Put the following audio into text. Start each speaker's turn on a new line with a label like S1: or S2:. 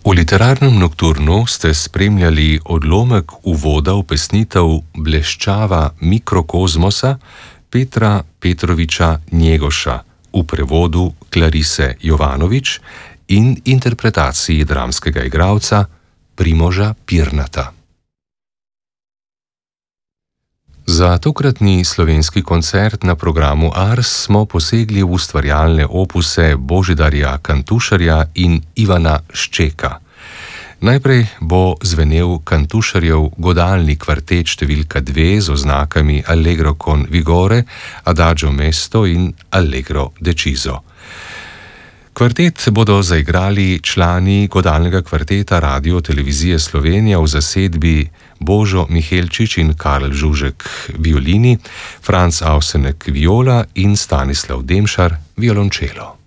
S1: V literarnem nokturnu ste spremljali odlomek uvoda v pesnitev Bleščava mikrokozmosa Petra Petroviča Njegoša v prevodu Klarise Jovanovič in interpretaciji dramskega igralca Primoža Pirnata. Za tokratni slovenski koncert na programu Ars smo posegli v ustvarjalne opuse Božidarja Kantušarja in Ivana Ščeka. Najprej bo zvenel Kantušarjev godalni kvartet številka 2 z oznakami Allegro con vigore, Adagio mesto in Allegro deciso. Kvartet bodo zaigrali člani godalnega kvarteta Radio Televizije Slovenija v zasedbi Božo Mihelčič in Karl Žužek violini, Franc Avsenek viola in Stanislav Demšar violončelo.